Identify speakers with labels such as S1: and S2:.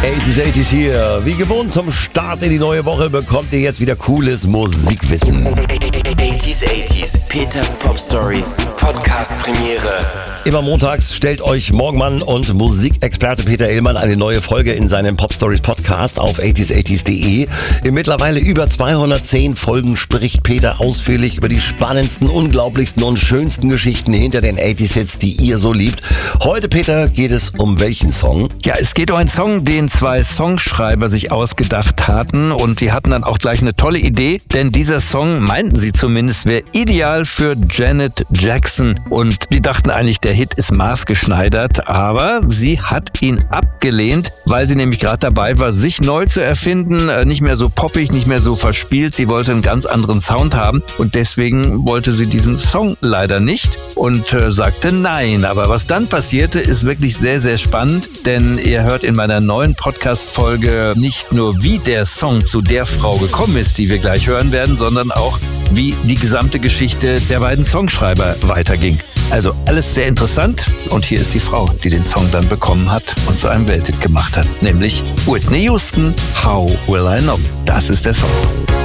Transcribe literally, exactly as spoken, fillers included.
S1: achtziger, achtziger hier. Wie gewohnt zum Start in die neue Woche bekommt ihr jetzt wieder cooles Musikwissen.
S2: achtziger, achtziger, Peters Pop Stories, Podcast Premiere.
S1: Immer montags stellt euch Morgenmann und Musikexperte Peter Illmann eine neue Folge in seinem Pop Stories Podcast auf achtziger, achtziger punkt de. In mittlerweile über zweihundertzehn Folgen spricht Peter ausführlich über die spannendsten, unglaublichsten und schönsten Geschichten hinter den achtziger-Hits, die ihr so liebt. Heute, Peter, geht es um welchen Song?
S3: Ja, es geht um einen Song, den zwei Songschreiber sich ausgedacht hatten, und die hatten dann auch gleich eine tolle Idee, denn dieser Song, meinten sie zumindest, wäre ideal für Janet Jackson, und die dachten eigentlich, der Hit ist maßgeschneidert, aber sie hat ihn abgelehnt, weil sie nämlich gerade dabei war, sich neu zu erfinden, nicht mehr so poppig, nicht mehr so verspielt. Sie wollte einen ganz anderen Sound haben, und deswegen wollte sie diesen Song leider nicht und äh, sagte nein. Aber was dann passierte, ist wirklich sehr, sehr spannend, denn ihr hört in meiner neuen Podcast-Folge nicht nur, wie der Song zu der Frau gekommen ist, die wir gleich hören werden, sondern auch, wie die gesamte Geschichte der beiden Songschreiber weiterging. Also alles sehr interessant, und hier ist die Frau, die den Song dann bekommen hat und zu einem Welthit gemacht hat, nämlich Whitney Houston, How Will I Know? Das ist der Song.